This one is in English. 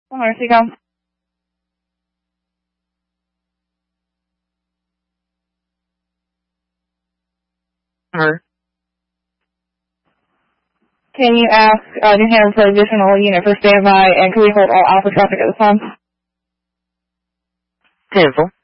Mercy, go. Can you ask New Hampshire for additional unit for standby, and can we hold all Alpha traffic at this time? Cancel.